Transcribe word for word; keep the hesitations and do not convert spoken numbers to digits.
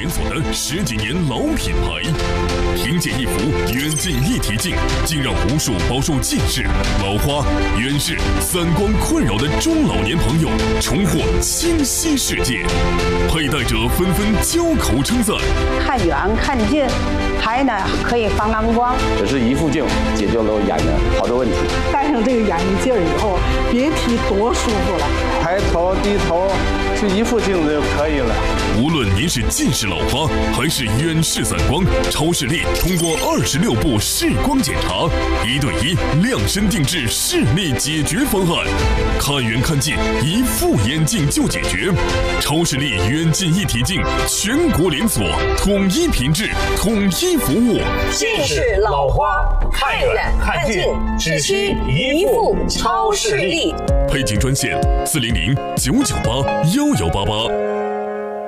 锁的十几年老品牌。凭借一副远近一体镜，竟让无数饱受近视、老花、远视、散光困扰的中老年朋友重获清晰世界。佩戴者纷纷交口称赞： 看远看近，还呢可以防蓝光。 这是一副镜解决了我眼的好多问题。 戴上这个眼镜以后，别提多舒服了。 抬头低头，就一副镜子就可以了。 无论您是近视老花还是远视散光，超视力通过二十六步视光检查，一对一量身定制视力解决方案，看远看近一副眼镜就解决。超视力远近一体镜全国连锁，统一品质，统一服务。 近视老花看远看近只需一副超视力。 配镜专线：四零零九九八幺幺八八。